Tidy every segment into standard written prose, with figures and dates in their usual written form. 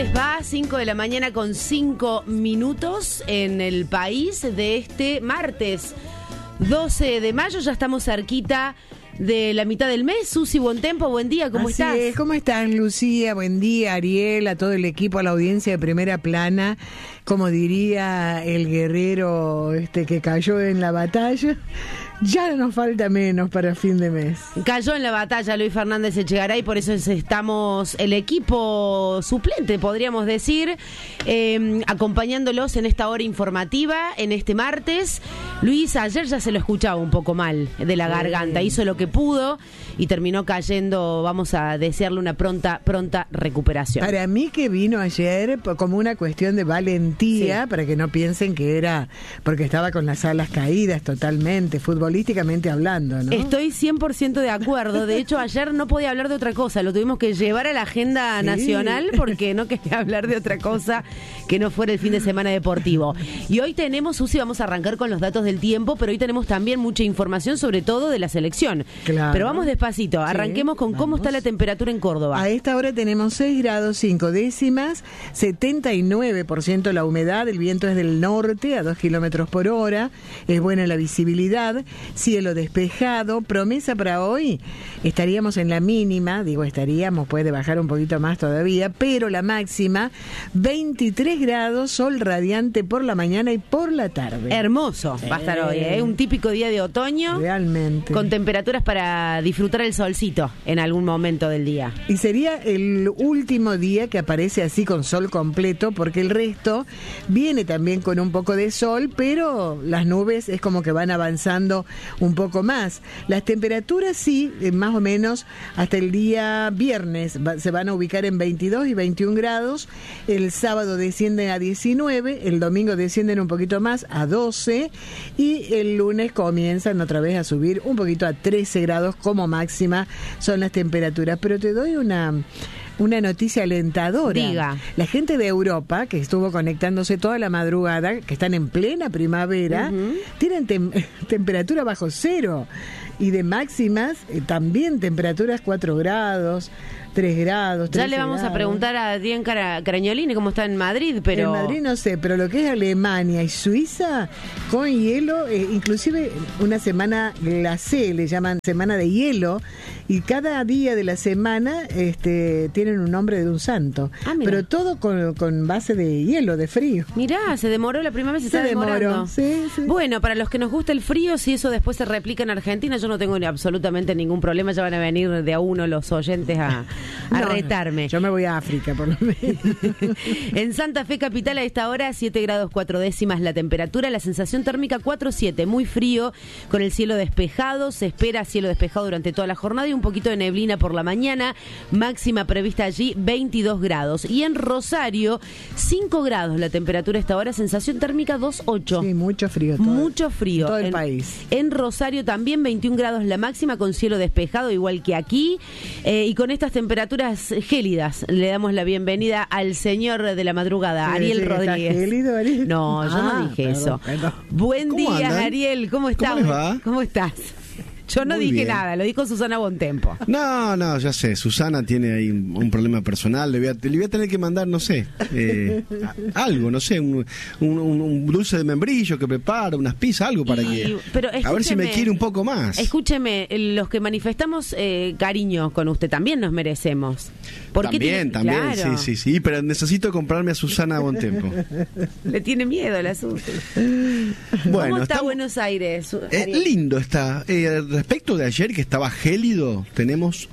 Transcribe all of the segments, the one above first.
les va? 5 de la mañana con 5 minutos en el país de este martes 12 de mayo. Ya estamos cerquita de la mitad del mes. Susi Bontempo, buen día, ¿cómo estás? Así es, ¿cómo estás, Lucía? Buen día, Ariel, a todo el equipo, a la audiencia de Primera Plana. Como diría el guerrero que cayó en la batalla, ya nos falta menos para fin de mes. Cayó en la batalla Luis Fernández Echegaray, por eso estamos el equipo suplente, podríamos decir, acompañándolos en esta hora informativa, en este martes. Luis ayer ya se lo escuchaba un poco mal de la garganta, hizo lo que pudo y terminó cayendo. Vamos a desearle una pronta recuperación. Para mí que vino ayer como una cuestión de valentía, sí, para que no piensen que era porque estaba con las alas caídas totalmente, futbolísticamente hablando, ¿no? Estoy 100% de acuerdo. De hecho, ayer no podía hablar de otra cosa. Lo tuvimos que llevar a la agenda nacional porque no quería hablar de otra cosa que no fuera el fin de semana deportivo. Y hoy tenemos, Susi, vamos a arrancar con los datos del tiempo, pero hoy tenemos también mucha información, sobre todo de la selección. Claro. Pero vamos despacito. Arranquemos con cómo está la temperatura en Córdoba. A esta hora tenemos 6 grados 5 décimas, 79% la humedad, el viento es del norte a 2 kilómetros por hora, es buena la visibilidad, cielo despejado. Promesa para hoy, estaríamos en la mínima, puede bajar un poquito más todavía, pero la máxima 23 grados, sol radiante por la mañana y por la tarde. Hermoso va a estar hoy, un típico día de otoño, realmente, con temperaturas para disfrutar el solcito en algún momento del día. Y sería el último día que aparece así con sol completo, porque el resto viene también con un poco de sol, pero las nubes es como que van avanzando un poco más. Las temperaturas sí, más o menos hasta el día viernes se van a ubicar en 22 y 21 grados, el sábado descienden a 19, el domingo descienden un poquito más a 12 y el lunes comienzan otra vez a subir un poquito a 13 grados como máxima son las temperaturas. Pero te doy una noticia alentadora. Diga. La gente de Europa, que estuvo conectándose toda la madrugada, que están en plena primavera, tienen temperatura bajo cero. Y de máximas, también temperaturas 4 grados, 3 grados. Ya le vamos a preguntar a Adrián Caragnolini cómo está en Madrid, pero... En Madrid no sé, pero lo que es Alemania y Suiza, con hielo, inclusive una semana glacé, le llaman semana de hielo, y cada día de la semana tienen un nombre de un santo. Pero todo con base de hielo, de frío. Mirá, se demoró la primera vez, se está demorando. Sí. Bueno, para los que nos gusta el frío, si eso después se replica en Argentina, yo no tengo absolutamente ningún problema, ya van a venir de a uno los oyentes a retarme. Yo me voy a África, por lo menos. En Santa Fe capital a esta hora 7 grados 4 décimas la temperatura, la sensación térmica 4,7, muy frío, con el cielo despejado, se espera cielo despejado durante toda la jornada y un poquito de neblina por la mañana, máxima prevista allí 22 grados. Y en Rosario 5 grados la temperatura a esta hora, sensación térmica 2,8. Sí, mucho frío. Mucho frío. Todo el país. En Rosario también 21 grados la máxima, con cielo despejado igual que aquí, y con estas temperaturas gélidas le damos la bienvenida al señor de la madrugada, Ariel Rodríguez. ¿Está gélido, Ariel? No, yo no dije eso. Buen día, andan? Ariel, ¿cómo estás? ¿Cómo les va? ¿Cómo estás? Yo no Muy dije bien. nada, lo dijo Susana Bontempo. No, ya sé, Susana tiene ahí un problema personal, le voy a tener que mandar, no sé, algo, no sé, un dulce de membrillo que prepara, unas pizzas, algo para pero a ver si me quiere un poco más. Escúcheme, los que manifestamos cariño con usted también nos merecemos. También, claro. sí, pero necesito comprarme a Susana Bontempo. Le tiene miedo el asunto. Bueno, ¿Cómo está Buenos Aires? Lindo está. Respecto de ayer, que estaba gélido, tenemos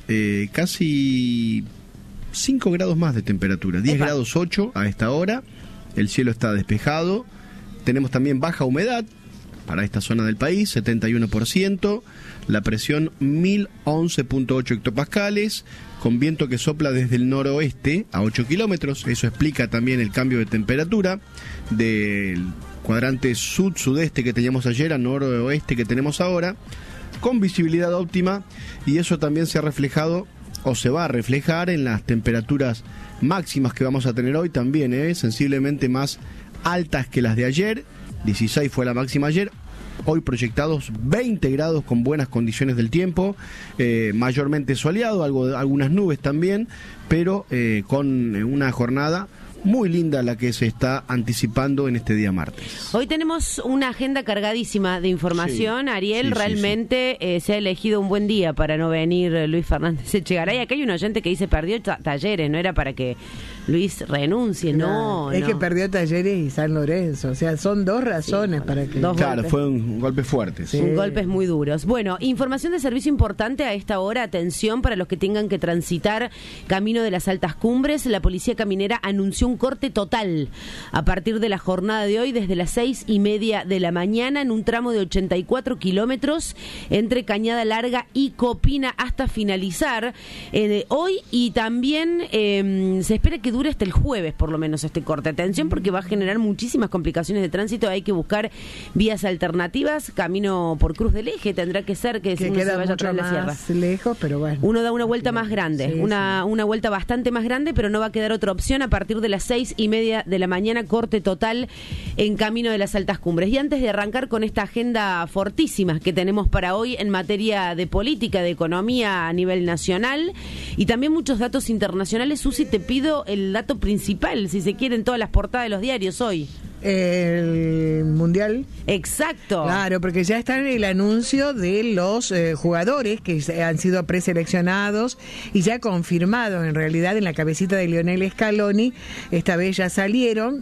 casi 5 grados más de temperatura, 10 grados 8 a esta hora, el cielo está despejado, tenemos también baja humedad para esta zona del país, 71%, la presión 1011.8 hectopascales, con viento que sopla desde el noroeste a 8 kilómetros, eso explica también el cambio de temperatura del cuadrante sud-sudeste que teníamos ayer a noroeste que tenemos ahora, con visibilidad óptima, y eso también se ha reflejado o se va a reflejar en las temperaturas máximas que vamos a tener hoy también, sensiblemente más altas que las de ayer. 16 fue la máxima ayer, hoy proyectados 20 grados con buenas condiciones del tiempo, mayormente soleado, algunas nubes también, pero con una jornada muy linda la que se está anticipando en este día martes. Hoy tenemos una agenda cargadísima de información, sí, Ariel, sí, realmente sí. Se ha elegido un buen día para no venir Luis Fernández Echegaray. Acá hay un oyente que dice perdió Talleres, no era para que Luis renuncie, no. Es que perdió Talleres y San Lorenzo, o sea, son dos razones, sí, para que... Claro, fue un golpe fuerte. Sí. Golpes muy duros. Bueno, información de servicio importante a esta hora, atención para los que tengan que transitar camino de las altas cumbres. La policía caminera anunció un corte total a partir de la jornada de hoy desde las 6:30 de la mañana en un tramo de 84 kilómetros entre Cañada Larga y Copina hasta finalizar hoy, y también se espera que dure hasta el jueves por lo menos este corte. Atención porque va a generar muchísimas complicaciones de tránsito, hay que buscar vías alternativas, camino por Cruz del Eje tendrá que ser que uno se vaya atrás de la sierra. Lejos, pero bueno. Uno da una vuelta más grande, sí, una vuelta bastante más grande, pero no va a quedar otra opción a partir de las 6:30 de la mañana, corte total en camino de las altas cumbres. Y antes de arrancar con esta agenda fortísima que tenemos para hoy en materia de política, de economía a nivel nacional y también muchos datos internacionales, Susi, te pido el dato principal, si se quiere, en todas las portadas de los diarios hoy. El Mundial. Exacto. Claro, porque ya está en el anuncio de los jugadores que han sido preseleccionados y ya confirmados en realidad en la cabecita de Lionel Scaloni. Esta vez ya salieron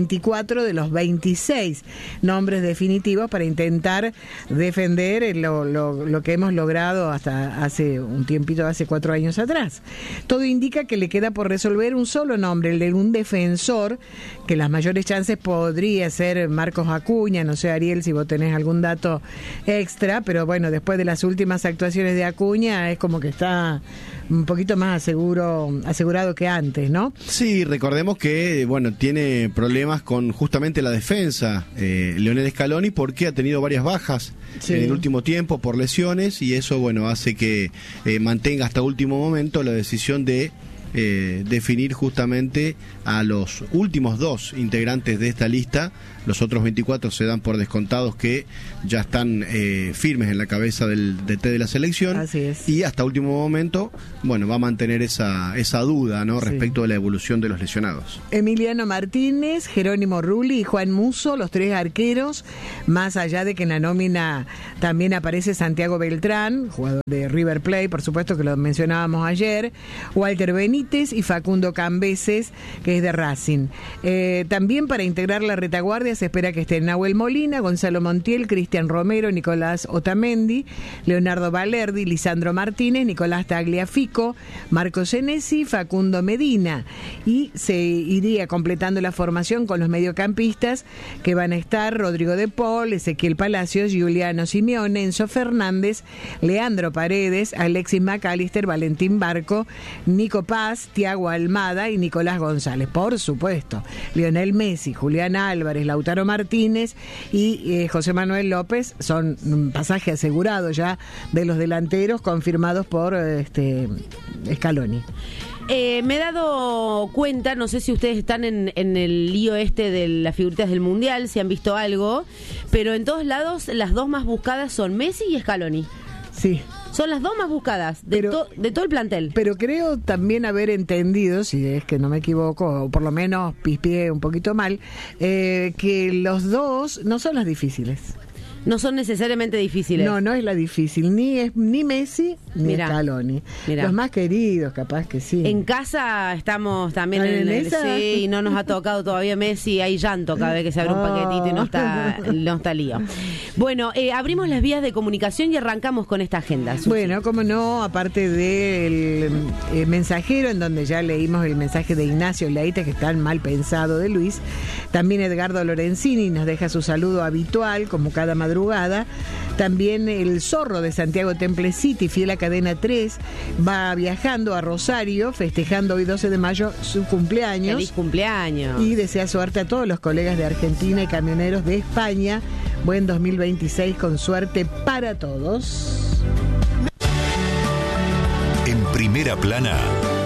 24 de los 26 nombres definitivos para intentar defender lo que hemos logrado hasta hace un tiempito, hace 4 años atrás. Todo indica que le queda por resolver un solo nombre, el de un defensor, que las mayores chances podría ser Marcos Acuña. No sé, Ariel, si vos tenés algún dato extra, pero bueno, después de las últimas actuaciones de Acuña es como que está un poquito más asegurado que antes, ¿no? Sí, recordemos que, bueno, tiene problemas con justamente la defensa Lionel Scaloni, porque ha tenido varias bajas en el último tiempo por lesiones, y eso, bueno, hace que mantenga hasta último momento la decisión de definir justamente a los últimos 2 integrantes de esta lista. Los otros 24 se dan por descontados, que ya están firmes en la cabeza del DT de la selección. Así es. Y hasta último momento, bueno, va a mantener esa duda, ¿no? Sí. Respecto de la evolución de los lesionados. Emiliano Martínez, Jerónimo Rulli y Juan Musso, los 3 arqueros, más allá de que en la nómina también aparece Santiago Beltrán, jugador de River Plate, por supuesto, que lo mencionábamos ayer, Walter Benítez y Facundo Cambeses, que es de Racing. También para integrar la retaguardia se espera que estén Nahuel Molina, Gonzalo Montiel, Cristian Romero, Nicolás Otamendi, Leonardo Valerdi, Lisandro Martínez, Nicolás Tagliafico, Marco Senesi, Facundo Medina. Y se iría completando la formación con los mediocampistas que van a estar Rodrigo de Paul, Ezequiel Palacios, Juliano Simeone, Enzo Fernández, Leandro Paredes, Alexis McAllister, Valentín Barco, Nico Paz, Tiago Almada y Nicolás González. Por supuesto, Lionel Messi, Julián Álvarez, Lautaro Martínez y José Manuel López son un pasaje asegurado ya de los delanteros confirmados por Scaloni. Me he dado cuenta, no sé si ustedes están en el lío de las figuritas del Mundial, si han visto algo, pero en todos lados las 2 más buscadas son Messi y Scaloni. Sí. Son las 2 más buscadas de todo el plantel. Pero creo también haber entendido, si es que no me equivoco, o por lo menos pispié un poquito mal, que los 2 no son las difíciles. No son necesariamente difíciles. No es la difícil, ni Messi ni Scaloni. Los más queridos, capaz que sí. En casa estamos también en esa. Sí, y no nos ha tocado todavía Messi, hay llanto cada vez que se abre un paquetito y no está lío. Bueno, abrimos las vías de comunicación y arrancamos con esta agenda, Susi. Bueno, como no, aparte del mensajero, en donde ya leímos el mensaje de Ignacio Leite, que está mal pensado, de Luis, también Edgardo Lorenzini nos deja su saludo habitual, como cada madrugada. También el Zorro de Santiago Temple City, fiel a Cadena 3, va viajando a Rosario, festejando hoy 12 de mayo su cumpleaños. ¡Feliz cumpleaños! Y desea suerte a todos los colegas de Argentina y camioneros de España. Buen 2026 con suerte para todos. En Primera Plana,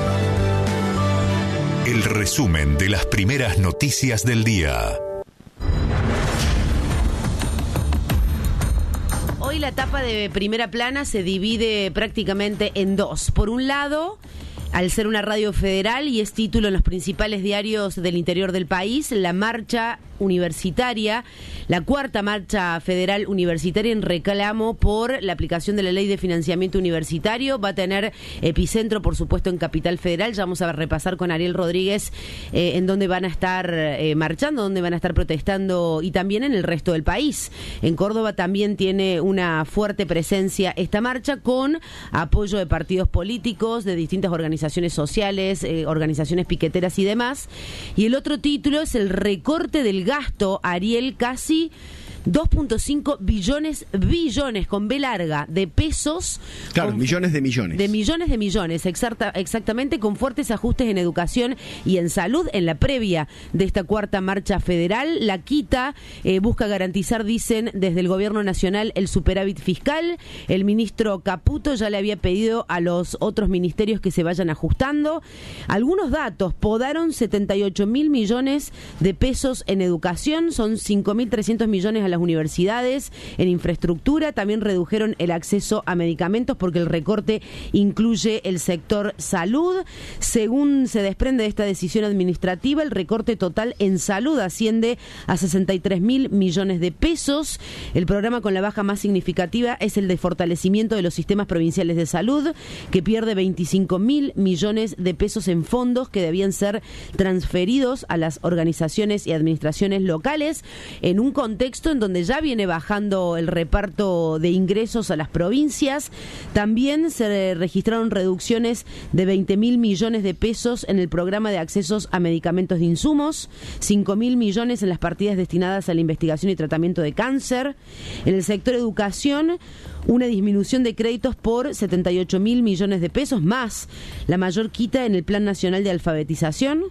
el resumen de las primeras noticias del día. hoy la tapa de Primera Plana se divide prácticamente en dos. Por un lado, al ser una radio federal y es título en los principales diarios del interior del país, la marcha universitaria, la cuarta marcha federal universitaria en reclamo por la aplicación de la ley de financiamiento universitario, va a tener epicentro, por supuesto, en Capital Federal. Ya vamos a repasar con Ariel Rodríguez en dónde van a estar marchando, dónde van a estar protestando, y también en el resto del país. En Córdoba también tiene una fuerte presencia esta marcha, con apoyo de partidos políticos, de distintas organizaciones sociales, organizaciones piqueteras y demás. Y el otro título es el recorte del gasto, Ariel, casi 2.5 billones con B larga de pesos. Claro, millones de millones. De millones, exactamente, con fuertes ajustes en educación y en salud. En la previa de esta cuarta marcha federal, la quita busca garantizar, dicen desde el gobierno nacional, el superávit fiscal. El ministro Caputo ya le había pedido a los otros ministerios que se vayan ajustando. Algunos datos: podaron 78.000 millones de pesos en educación, son 5.300 millones a las universidades. En infraestructura también redujeron el acceso a medicamentos, porque el recorte incluye el sector salud. Según se desprende de esta decisión administrativa, el recorte total en salud asciende a 63.000 millones de pesos. El programa con la baja más significativa es el de fortalecimiento de los sistemas provinciales de salud, que pierde 25.000 millones de pesos en fondos que debían ser transferidos a las organizaciones y administraciones locales, en un contexto en donde ya viene bajando el reparto de ingresos a las provincias. También se registraron reducciones de 20.000 millones de pesos en el programa de accesos a medicamentos de insumos, 5.000 millones en las partidas destinadas a la investigación y tratamiento de cáncer. En el sector educación, una disminución de créditos por 78.000 millones de pesos, más la mayor quita en el Plan Nacional de Alfabetización.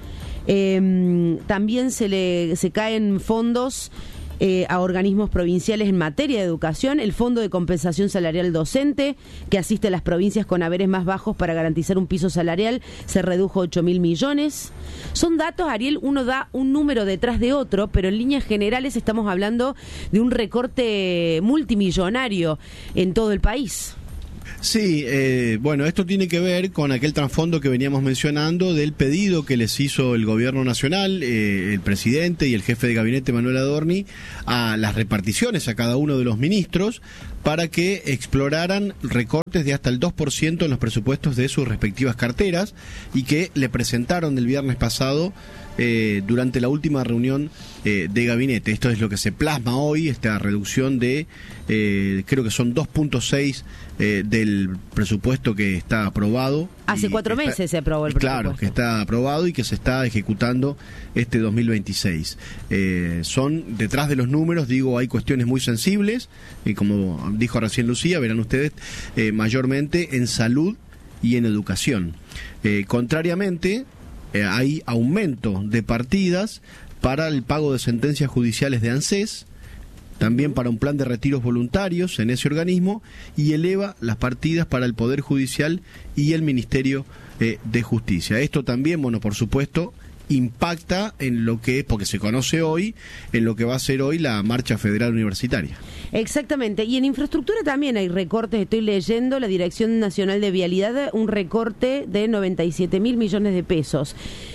También se caen fondos a organismos provinciales en materia de educación. El Fondo de Compensación Salarial Docente, que asiste a las provincias con haberes más bajos para garantizar un piso salarial, se redujo 8.000 millones. Son datos, Ariel, uno da un número detrás de otro, pero en líneas generales estamos hablando de un recorte multimillonario en todo el país. Sí, bueno, esto tiene que ver con aquel trasfondo que veníamos mencionando del pedido que les hizo el gobierno nacional, el presidente y el jefe de gabinete Manuel Adorni, a las reparticiones a cada uno de los ministros, para que exploraran recortes de hasta el 2% en los presupuestos de sus respectivas carteras, y que le presentaron el viernes pasado durante la última reunión de gabinete. Esto es lo que se plasma hoy, esta reducción de, creo que son 2.6 del presupuesto que está aprobado. Hace 4 meses se aprobó el presupuesto. Claro, que está aprobado y que se está ejecutando este 2026. Son, detrás de los números, digo, hay cuestiones muy sensibles, y como dijo recién Lucía, verán ustedes, mayormente en salud y en educación. Contrariamente, hay aumento de partidas para el pago de sentencias judiciales de ANSES, también para un plan de retiros voluntarios en ese organismo, y eleva las partidas para el Poder Judicial y el Ministerio de Justicia. Esto también, bueno, por supuesto, impacta en lo que es, porque se conoce hoy, en lo que va a ser hoy la marcha federal universitaria. Exactamente, y en infraestructura también hay recortes. Estoy leyendo, la Dirección Nacional de Vialidad, un recorte de 97.000 millones de pesos.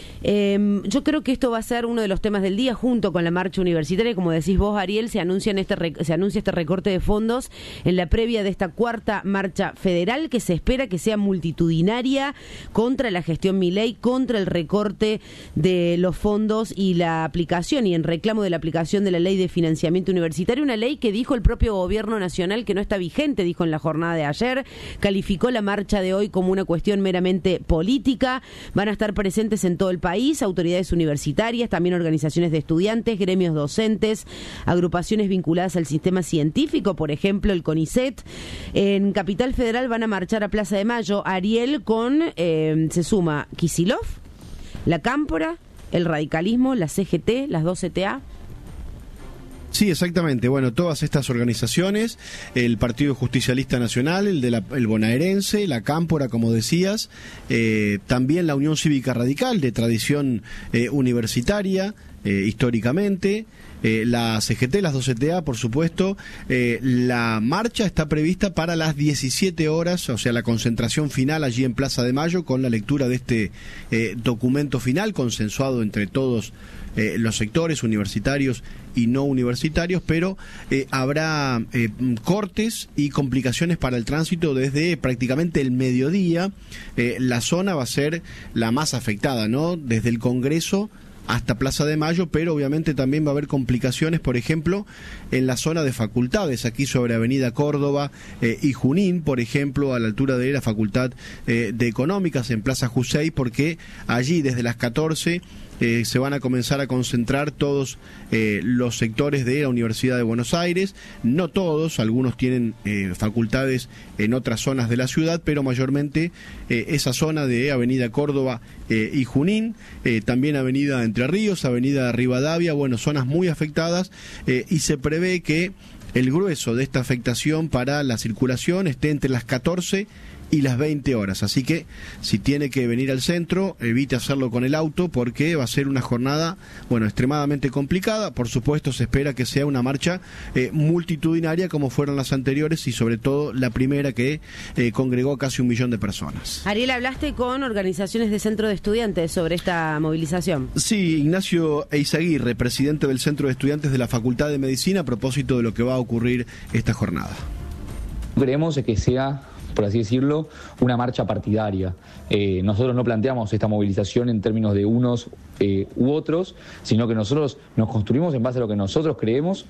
Yo creo que esto va a ser uno de los temas del día, junto con la marcha universitaria. Como decís vos, Ariel, se anuncia este recorte de fondos en la previa de esta cuarta marcha federal, que se espera que sea multitudinaria, contra la gestión Milei, contra el recorte de los fondos y la aplicación, y en reclamo de la aplicación de la ley de financiamiento universitario, una ley que dijo el propio gobierno nacional que no está vigente, dijo en la jornada de ayer. Calificó la marcha de hoy como una cuestión meramente política. Van a estar presentes en todo el país autoridades universitarias, también organizaciones de estudiantes, gremios docentes, agrupaciones vinculadas al sistema científico, por ejemplo el CONICET. En Capital Federal van a marchar a Plaza de Mayo, Ariel, con se suma Kicillof, la Cámpora, el radicalismo, la CGT, las dos CTA. Sí, exactamente. Bueno, todas estas organizaciones, el Partido Justicialista Nacional, el bonaerense, la Cámpora, como decías, también la Unión Cívica Radical, de tradición universitaria, históricamente, la CGT, las 2CTA, por supuesto. La marcha está prevista para las 17 horas, o sea, la concentración final allí en Plaza de Mayo, con la lectura de este documento final consensuado entre todos los sectores universitarios y no universitarios, pero habrá cortes y complicaciones para el tránsito desde prácticamente el mediodía. La zona va a ser la más afectada, ¿no? Desde el Congreso hasta Plaza de Mayo, pero obviamente también va a haber complicaciones, por ejemplo, en la zona de facultades, aquí sobre Avenida Córdoba y Junín, por ejemplo, a la altura de la Facultad de Económicas, en Plaza Jusey, porque allí desde las 14 se van a comenzar a concentrar todos los sectores de la Universidad de Buenos Aires, no todos, algunos tienen facultades en otras zonas de la ciudad, pero mayormente esa zona de Avenida Córdoba y Junín, también Avenida Entre Ríos, Avenida Rivadavia, bueno, zonas muy afectadas, y se prevé que el grueso de esta afectación para la circulación esté entre las 14 y las 20 horas, así que si tiene que venir al centro, evite hacerlo con el auto, porque va a ser una jornada, bueno, extremadamente complicada. Por supuesto, se espera que sea una marcha multitudinaria como fueron las anteriores, y sobre todo la primera, que congregó casi 1 millón de personas. Ariel, ¿hablaste con organizaciones de centro de estudiantes sobre esta movilización? Sí, Ignacio Eizaguirre, presidente del Centro de Estudiantes de la Facultad de Medicina, a propósito de lo que va a ocurrir esta jornada. Queremos que sea, por así decirlo, una marcha partidaria. Nosotros no planteamos esta movilización en términos de unos u otros, sino que nosotros nos construimos en base a lo que nosotros creemos,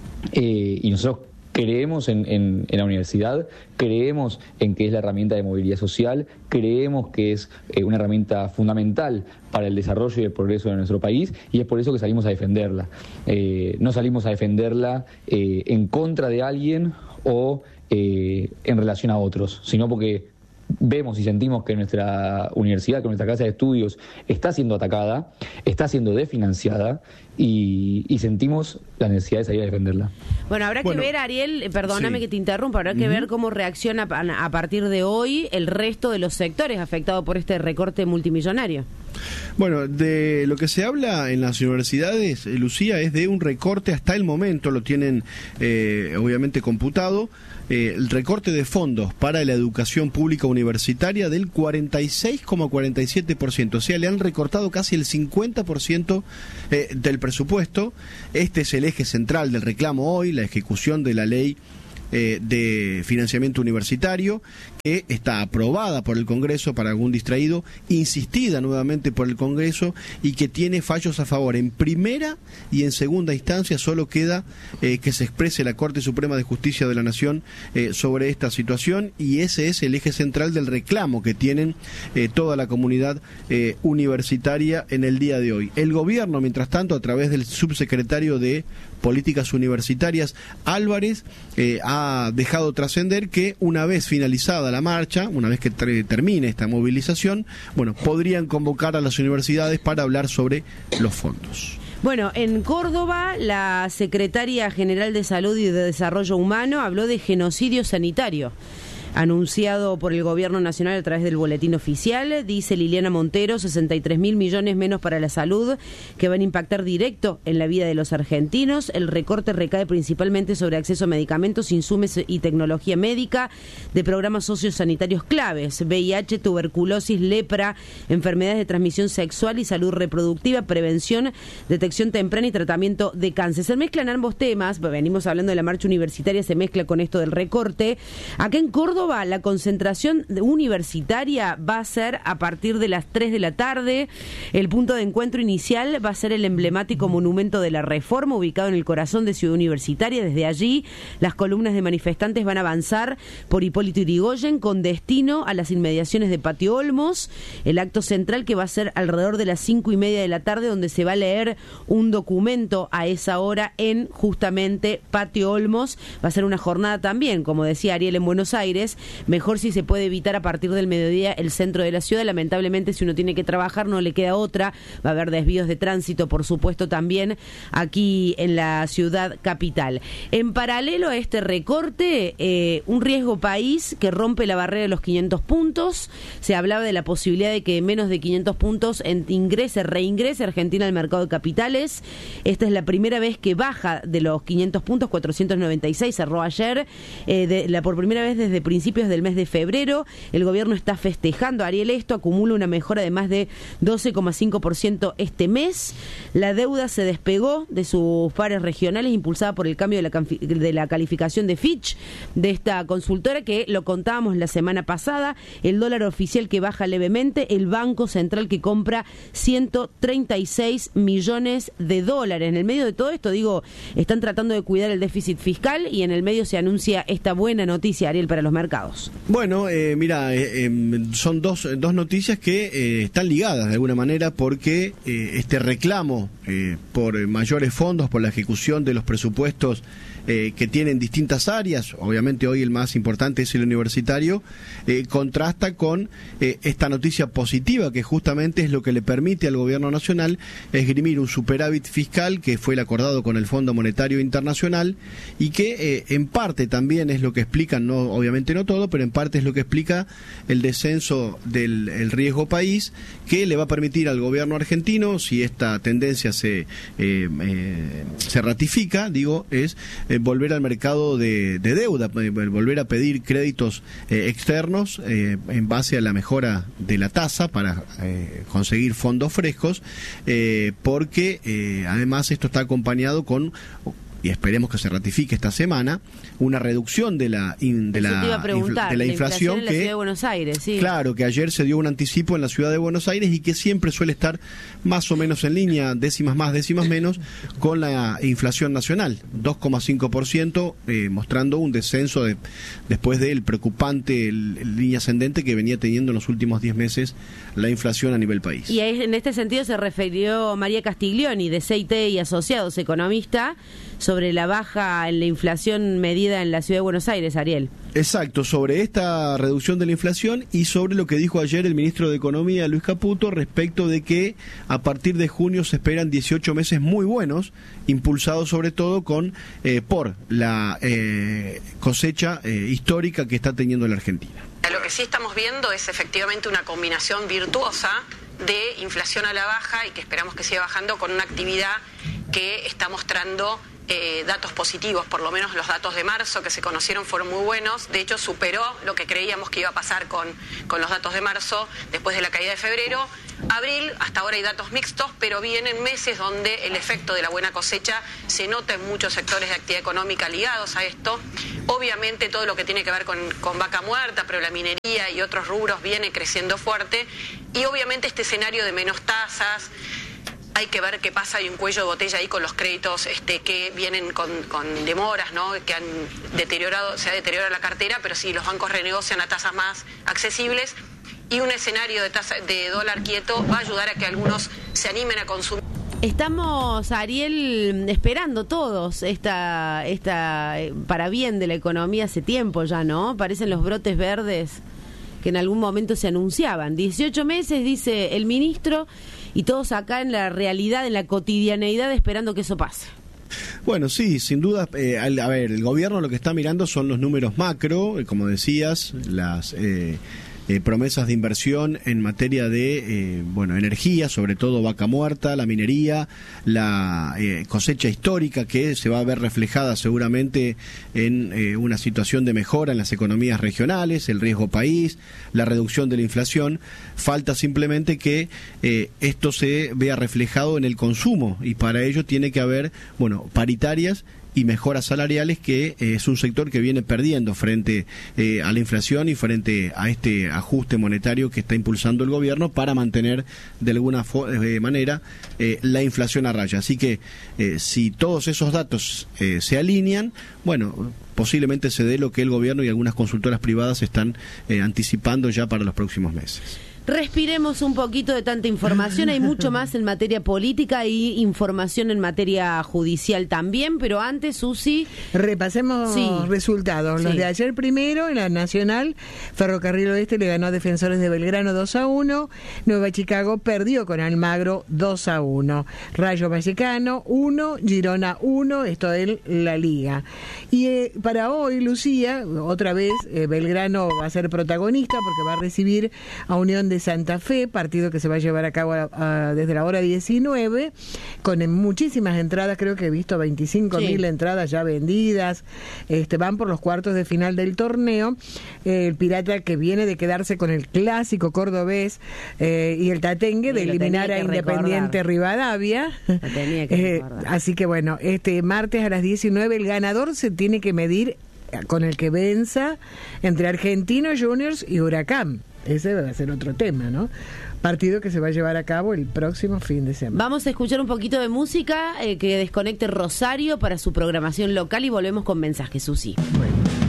y nosotros creemos en la universidad, creemos en que es la herramienta de movilidad social, creemos que es una herramienta fundamental para el desarrollo y el progreso de nuestro país, y es por eso que salimos a defenderla. No salimos a defenderla en contra de alguien o en relación a otros, sino porque vemos y sentimos que nuestra universidad, que nuestra casa de estudios está siendo atacada, está siendo desfinanciada, y sentimos la necesidad de salir a defenderla. Bueno, habrá que ver, Ariel, perdóname que te interrumpa, habrá que ver cómo reacciona a partir de hoy el resto de los sectores afectados por este recorte multimillonario. Bueno, de lo que se habla en las universidades, Lucía, es de un recorte hasta el momento, lo tienen obviamente computado, el recorte de fondos para la educación pública universitaria del 46,47%, o sea, le han recortado casi el 50% del presupuesto. Este es el eje central del reclamo hoy, la ejecución de la ley de financiamiento universitario, que está aprobada por el Congreso, para algún distraído, insistida nuevamente por el Congreso, y que tiene fallos a favor en primera y en segunda instancia. Solo queda que se exprese la Corte Suprema de Justicia de la Nación sobre esta situación, y ese es el eje central del reclamo que tienen toda la comunidad universitaria en el día de hoy. El gobierno, mientras tanto, a través del subsecretario de Políticas Universitarias, Álvarez, ha dejado trascender que una vez finalizada la marcha, una vez que termine esta movilización, bueno, podrían convocar a las universidades para hablar sobre los fondos. Bueno, en Córdoba, la secretaria general de Salud y de Desarrollo Humano habló de genocidio sanitario, anunciado por el Gobierno Nacional a través del boletín oficial. Dice Liliana Montero, 63.000 millones menos para la salud, que van a impactar directo en la vida de los argentinos. El recorte recae principalmente sobre acceso a medicamentos, insumos y tecnología médica de programas sociosanitarios claves: VIH, tuberculosis, lepra, enfermedades de transmisión sexual y salud reproductiva, prevención, detección temprana y tratamiento de cáncer. Se mezclan ambos temas, venimos hablando de la marcha universitaria, se mezcla con esto del recorte. Acá en Córdoba, la concentración universitaria va a ser a partir de las 3 de la tarde. El punto de encuentro inicial va a ser el emblemático Monumento de la Reforma, ubicado en el corazón de Ciudad Universitaria. Desde allí, las columnas de manifestantes van a avanzar por Hipólito Yrigoyen con destino a las inmediaciones de Patio Olmos. El acto central, que va a ser alrededor de las 5:30 de la tarde, donde se va a leer un documento a esa hora en justamente Patio Olmos. Va a ser una jornada también, como decía Ariel, en Buenos Aires, lugares, mejor si se puede evitar a partir del mediodía el centro de la ciudad. Lamentablemente, si uno tiene que trabajar, no le queda otra. Va a haber desvíos de tránsito, por supuesto, también aquí en la ciudad capital. En paralelo a este recorte, un riesgo país que rompe la barrera de los 500 puntos. Se hablaba de la posibilidad de que menos de 500 puntos reingrese Argentina al mercado de capitales. Esta es la primera vez que baja de los 500 puntos, 496 cerró ayer, por primera vez desde principios del mes de febrero. El gobierno está festejando, Ariel, esto acumula una mejora de más de 12,5% este mes. La deuda se despegó de sus pares regionales, impulsada por el cambio de la calificación de Fitch, de esta consultora, que lo contábamos la semana pasada. El dólar oficial que baja levemente, el Banco Central que compra 136 millones de dólares. En el medio de todo esto, están tratando de cuidar el déficit fiscal y en el medio se anuncia esta buena noticia, Ariel, para los mercados. Bueno, mira, son dos noticias que están ligadas de alguna manera, porque este reclamo por mayores fondos, por la ejecución de los presupuestos que tienen distintas áreas, obviamente hoy el más importante es el universitario, contrasta con esta noticia positiva, que justamente es lo que le permite al gobierno nacional esgrimir un superávit fiscal que fue el acordado con el Fondo Monetario Internacional, y que en parte también es lo que explica, no, obviamente no todo, pero en parte es lo que explica el descenso del riesgo país, que le va a permitir al gobierno argentino, si esta tendencia se ratifica, es volver al mercado de deuda, volver a pedir créditos externos en base a la mejora de la tasa para conseguir fondos frescos, porque además esto está acompañado con, y esperemos que se ratifique esta semana, una reducción de la inflación en la ciudad de Buenos Aires, sí. Claro, que ayer se dio un anticipo en la ciudad de Buenos Aires y que siempre suele estar más o menos en línea, décimas más, décimas menos, con la inflación nacional, 2,5%, mostrando un descenso después del preocupante línea ascendente que venía teniendo en los últimos 10 meses la inflación a nivel país. Y en este sentido se refirió María Castiglioni, de CIT y Asociados, economista, sobre la baja en la inflación medida en la ciudad de Buenos Aires, Ariel. Exacto, sobre esta reducción de la inflación y sobre lo que dijo ayer el ministro de Economía, Luis Caputo, respecto de que a partir de junio se esperan 18 meses muy buenos, impulsados sobre todo por la cosecha histórica que está teniendo la Argentina. Lo que sí estamos viendo es efectivamente una combinación virtuosa de inflación a la baja y que esperamos que siga bajando, con una actividad que está mostrando datos positivos. Por lo menos los datos de marzo que se conocieron fueron muy buenos. De hecho, superó lo que creíamos que iba a pasar con los datos de marzo después de la caída de febrero. Abril, hasta ahora hay datos mixtos, pero vienen meses donde el efecto de la buena cosecha se nota en muchos sectores de actividad económica ligados a esto. Obviamente todo lo que tiene que ver con vaca muerta, pero la minería y otros rubros viene creciendo fuerte. Y obviamente este escenario de menos tasas, hay que ver qué pasa, hay un cuello de botella ahí con los créditos que vienen con demoras, ¿no? Que se ha deteriorado la cartera, pero sí, los bancos renegocian a tasas más accesibles, y un escenario de dólar quieto va a ayudar a que algunos se animen a consumir. Estamos, Ariel, esperando todos esta para bien de la economía hace tiempo ya, ¿no? Parecen los brotes verdes que en algún momento se anunciaban. 18 meses, dice el ministro, y todos acá en la realidad, en la cotidianeidad, esperando que eso pase. Bueno, sí, sin duda. El gobierno lo que está mirando son los números macro, como decías, las promesas de inversión en materia de energía, sobre todo vaca muerta, la minería, la cosecha histórica, que se va a ver reflejada seguramente en una situación de mejora en las economías regionales, el riesgo país, la reducción de la inflación. Falta simplemente que esto se vea reflejado en el consumo, y para ello tiene que haber paritarias y mejoras salariales, que es un sector que viene perdiendo frente a la inflación y frente a este ajuste monetario que está impulsando el gobierno para mantener de alguna manera la inflación a raya. Así que si todos esos datos se alinean, posiblemente se dé lo que el gobierno y algunas consultoras privadas están anticipando ya para los próximos meses. Respiremos un poquito de tanta información, hay mucho más en materia política y información en materia judicial también, pero antes, Susi... Repasemos resultados. Los de ayer primero, en la Nacional, Ferrocarril Oeste le ganó a Defensores de Belgrano 2-1, Nueva Chicago perdió con Almagro 2-1, Rayo Vallecano 1, Girona 1, esto es la Liga. Y para hoy, Lucía, otra vez Belgrano va a ser protagonista porque va a recibir a Unión de Santa Fe, partido que se va a llevar a cabo desde la hora 19, con muchísimas entradas, creo que he visto 25.000 entradas ya vendidas, van por los cuartos de final del torneo. El Pirata, que viene de quedarse con el clásico cordobés y el Tatengue de eliminar a Independiente Rivadavia. Así que bueno, este martes a las 19 el ganador se tiene que medir con el que venza entre Argentinos Juniors y Huracán. Ese va a ser otro tema, ¿no? Partido que se va a llevar a cabo el próximo fin de semana. Vamos a escuchar un poquito de música que desconecte Rosario para su programación local y volvemos con mensajes, Susi. Bueno.